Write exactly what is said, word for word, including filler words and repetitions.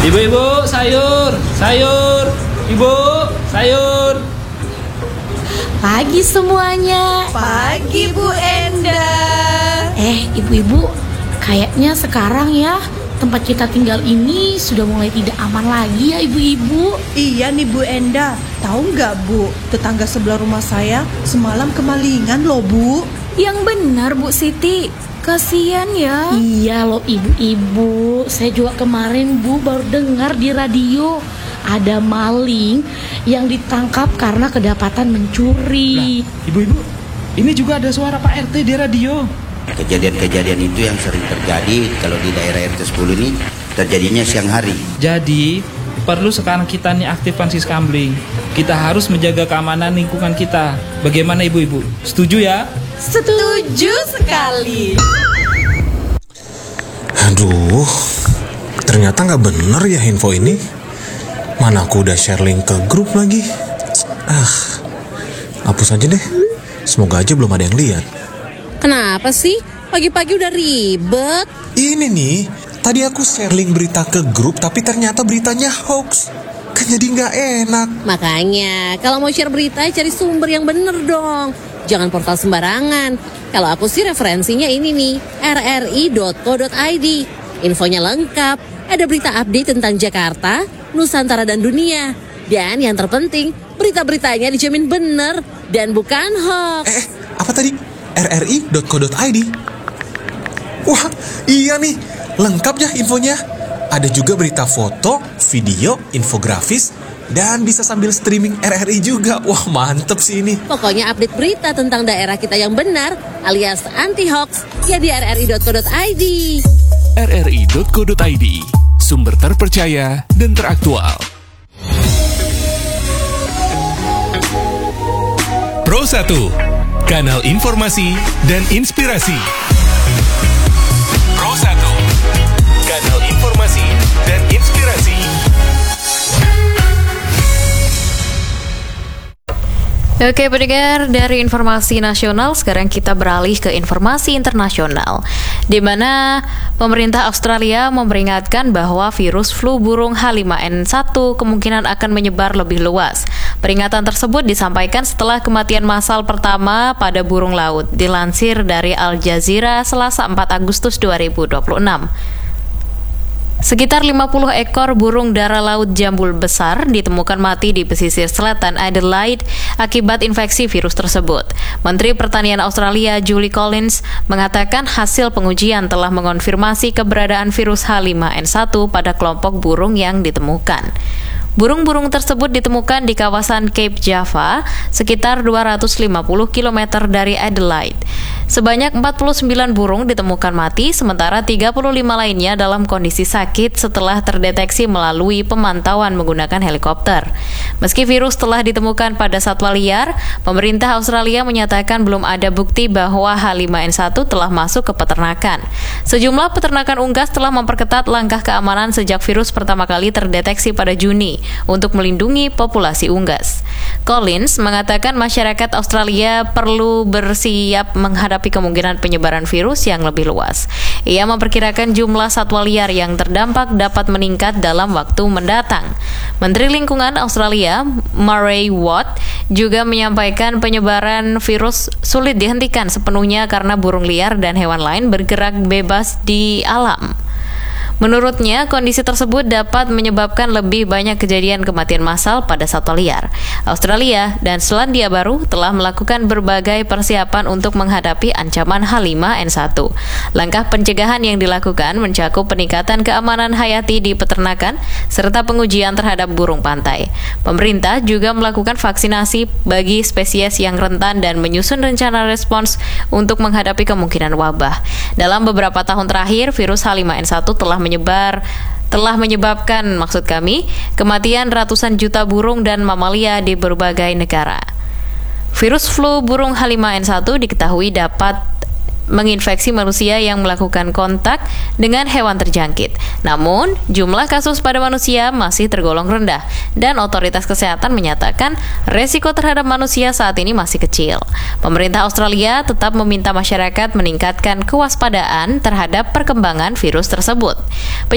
Ibu-ibu, sayur, sayur. Ibu, sayur. Pagi semuanya. Pagi Bu Enda. Eh, ibu-ibu, kayaknya sekarang ya tempat kita tinggal ini sudah mulai tidak aman lagi ya ibu-ibu. Iya nih Bu Enda. Tahu nggak Bu, tetangga sebelah rumah saya semalam kemalingan loh Bu. Yang benar Bu Siti, kasihan ya. Iya loh ibu-ibu, saya juga kemarin Bu baru dengar di radio ada maling yang ditangkap karena kedapatan mencuri. Nah, ibu-ibu, ini juga ada suara Pak R T di radio. Kejadian-kejadian itu yang sering terjadi kalau di daerah R T sepuluh ini terjadinya siang hari. Jadi perlu sekarang kita nih aktifkan Siskamling. Kita harus menjaga keamanan lingkungan kita. Bagaimana ibu-ibu? Setuju ya? Setuju sekali. Aduh, ternyata nggak bener ya info ini. Mana aku udah share link ke grup lagi. Ah, hapus aja deh. Semoga aja belum ada yang lihat. Kenapa sih? Pagi-pagi udah ribet. Ini nih, tadi aku share link berita ke grup tapi ternyata beritanya hoax. Kan jadi nggak enak. Makanya, kalau mau share berita cari sumber yang bener dong. Jangan portal sembarangan. Kalau aku sih referensinya ini nih, r r i dot co dot i d. Infonya lengkap. Ada berita update tentang Jakarta, Nusantara dan dunia. Dan yang terpenting, berita-beritanya dijamin bener dan bukan hoax. Eh, apa tadi? r r i dot co dot i d. Wah, iya nih, lengkap ya infonya. Ada juga berita foto, video, infografis, dan bisa sambil streaming R R I juga. Wah, mantep sih ini. Pokoknya update berita tentang daerah kita yang benar alias anti hoax ya di r r i dot co dot i d. r r i dot co dot i d, sumber terpercaya dan teraktual. Pro satu, kanal informasi dan inspirasi. Pro satu, kanal informasi dan inspirasi. Oke pendengar, dari informasi nasional sekarang kita beralih ke informasi internasional, di mana pemerintah Australia memperingatkan bahwa virus flu burung H lima N satu kemungkinan akan menyebar lebih luas. Peringatan tersebut disampaikan setelah kematian massal pertama pada burung laut, dilansir dari Al Jazeera Selasa empat Agustus dua ribu dua puluh enam. Sekitar lima puluh ekor burung dara laut jambul besar ditemukan mati di pesisir selatan Adelaide akibat infeksi virus tersebut. Menteri Pertanian Australia Julie Collins mengatakan hasil pengujian telah mengonfirmasi keberadaan virus H lima N satu pada kelompok burung yang ditemukan. Burung-burung tersebut ditemukan di kawasan Cape Java, sekitar dua ratus lima puluh kilometer dari Adelaide. Sebanyak empat puluh sembilan burung ditemukan mati, sementara tiga puluh lima lainnya dalam kondisi sakit setelah terdeteksi melalui pemantauan menggunakan helikopter. Meski virus telah ditemukan pada satwa liar, pemerintah Australia menyatakan belum ada bukti bahwa H lima N satu telah masuk ke peternakan. Sejumlah peternakan unggas telah memperketat langkah keamanan sejak virus pertama kali terdeteksi pada Juni untuk melindungi populasi unggas. Collins mengatakan masyarakat Australia perlu bersiap menghadapi kemungkinan penyebaran virus yang lebih luas. Ia memperkirakan jumlah satwa liar yang terdampak dapat meningkat dalam waktu mendatang. Menteri Lingkungan Australia, Murray Watt, juga menyampaikan penyebaran virus sulit dihentikan sepenuhnya karena burung liar dan hewan lain bergerak bebas di alam. Menurutnya, kondisi tersebut dapat menyebabkan lebih banyak kejadian kematian massal pada satwa liar. Australia dan Selandia Baru telah melakukan berbagai persiapan untuk menghadapi ancaman H lima N satu. Langkah pencegahan yang dilakukan mencakup peningkatan keamanan hayati di peternakan serta pengujian terhadap burung pantai. Pemerintah juga melakukan vaksinasi bagi spesies yang rentan dan menyusun rencana respons untuk menghadapi kemungkinan wabah. Dalam beberapa tahun terakhir, virus H lima N satu telah menyebar telah menyebabkan maksud kami kematian ratusan juta burung dan mamalia di berbagai negara. Virus flu burung H lima N satu diketahui dapat menginfeksi manusia yang melakukan kontak dengan hewan terjangkit. Namun, jumlah kasus pada manusia masih tergolong rendah dan otoritas kesehatan menyatakan resiko terhadap manusia saat ini masih kecil. Pemerintah Australia tetap meminta masyarakat meningkatkan kewaspadaan terhadap perkembangan virus tersebut.